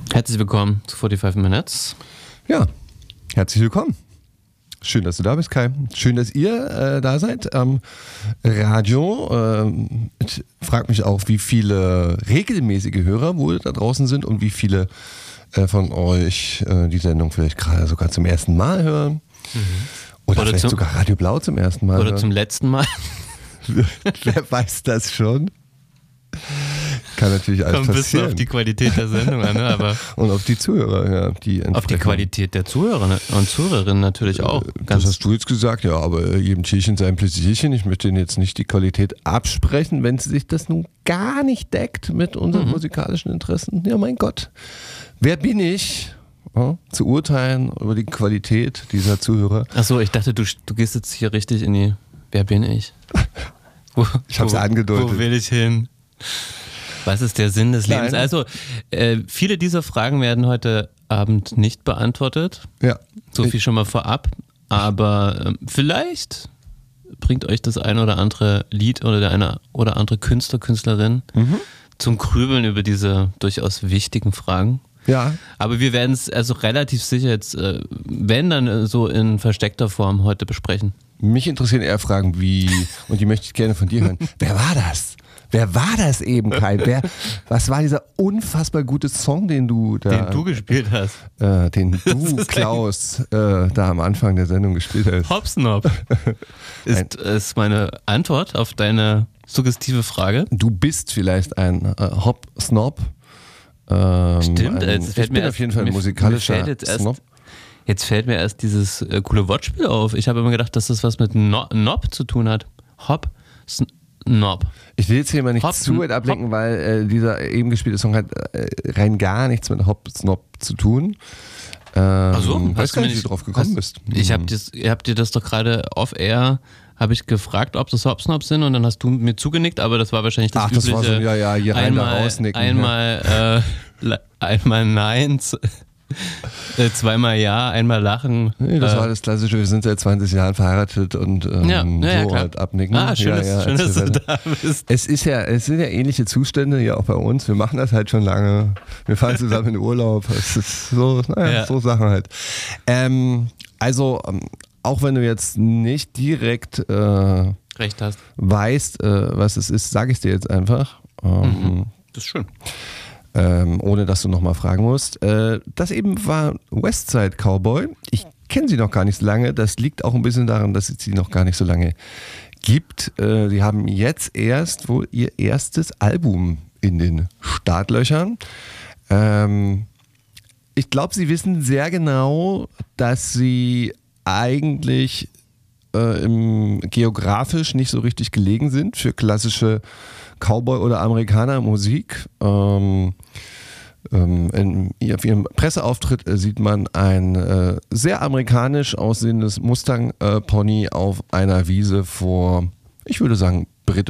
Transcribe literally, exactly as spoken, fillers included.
Herzlich willkommen zu forty-five Minutes. Ja, herzlich willkommen. Schön, dass du da bist, Kai. Schön, dass ihr äh, da seid am Radio. Ähm, ich frage mich auch, wie viele regelmäßige Hörer wohl da draußen sind und wie viele äh, von euch äh, die Sendung vielleicht gerade sogar zum ersten Mal hören. Mhm. Oder, oder vielleicht zum, sogar Radio Blau zum ersten Mal Oder hören. zum letzten Mal. Wer weiß das schon? Kann natürlich alles Kommt ein bisschen passieren. auf die Qualität der Sendung an, ne? Aber und auf die Zuhörer, ja. Die auf die Qualität der Zuhörer und Zuhörerinnen natürlich auch. Das hast du jetzt gesagt, ja, aber jedem Tierchen sein Pläsierchen. Ich möchte Ihnen jetzt nicht die Qualität absprechen, wenn sich das nun gar nicht deckt mit unseren mhm. musikalischen Interessen. Ja, mein Gott. Wer bin ich, ja, zu urteilen über die Qualität dieser Zuhörer? Achso, ich dachte, du, du gehst jetzt hier richtig in die, wer bin ich? Wo, ich hab's wo, angedeutet. Wo will ich hin? Was ist der Sinn des Lebens? Nein. Also, äh, viele dieser Fragen werden heute Abend nicht beantwortet. Ja. So viel schon mal vorab. Aber äh, vielleicht bringt euch das ein oder andere Lied oder der eine oder andere Künstler, Künstlerin mhm. zum Grübeln über diese durchaus wichtigen Fragen. Ja. Aber wir werden es also relativ sicher jetzt, äh, wenn dann so in versteckter Form heute besprechen. Mich interessieren eher Fragen wie, und die möchte ich gerne von dir hören, wer war das? Wer war das eben, Kai? Wer, was war dieser unfassbar gute Song, den du da... Den du gespielt hast. Äh, den du, Klaus, äh, da am Anfang der Sendung gespielt hast. Hopsnob. Ist, ist meine Antwort auf deine suggestive Frage. Du bist vielleicht ein äh, Hop-Snob. Ähm, Stimmt. Ein, jetzt fällt ich bin mir auf jeden Fall ein musikalischer mir jetzt erst, Snob. Jetzt fällt mir erst dieses äh, coole Wortspiel auf. Ich habe immer gedacht, dass das was mit no- Nob zu tun hat. Hop, Snob. Nob. Ich will jetzt hier mal nicht Hop, zu weit ablenken, Hop. weil äh, dieser eben gespielte Song hat äh, rein gar nichts mit Hop Snob zu tun. Ähm, Ach so, weiß gar nicht, wie du drauf gekommen hast, bist. Ich hab, das, ich hab dir das doch gerade off-air, habe ich gefragt, ob das Hop Snobs sind und dann hast du mir zugenickt, aber das war wahrscheinlich das Ach, das übliche. war so, ja, ja, hier rein, einmal, da rausnicken. Einmal, äh, einmal nein, z- äh, zweimal ja, einmal lachen. Nee, das äh, war das Klassische, wir sind seit zwanzig Jahren verheiratet und ähm, ja, ja, so klar. halt abnicken. Ah, schön, ja, dass, ja, schön dass du weiter. da bist. Es ist ja, es sind ja ähnliche Zustände, ja auch bei uns. Wir machen das halt schon lange. Wir fahren zusammen in den Urlaub. Es ist so, naja, Ja. so Sachen halt. Ähm, also, ähm, auch wenn du jetzt nicht direkt äh, Recht hast. weißt, äh, was es ist, sage ich es dir jetzt einfach. Ähm, Mhm. Das ist schön. Ähm, ohne dass du nochmal fragen musst. Äh, das eben war Westside Cowboy. Ich kenne sie noch gar nicht so lange. Das liegt auch ein bisschen daran, dass es sie noch gar nicht so lange gibt. Äh, die haben jetzt erst wohl ihr erstes Album in den Startlöchern. Ähm, ich glaube, sie wissen sehr genau, dass sie eigentlich äh, im, geografisch nicht so richtig gelegen sind für klassische Cowboy- oder Amerikaner-Musik. Ähm, ähm, in, auf ihrem Presseauftritt äh, sieht man ein äh, sehr amerikanisch aussehendes Mustang-Pony auf einer Wiese vor, ich würde sagen,